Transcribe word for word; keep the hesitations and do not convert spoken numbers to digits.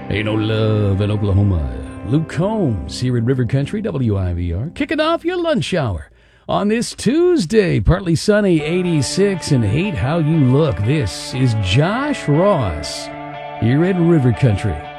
Ain't no love in Oklahoma. Luke Combs here in River Country, W I V R, kicking off your lunch hour on this Tuesday. Partly sunny, eighty-six, and hate how you look. This is Josh Ross here at River Country.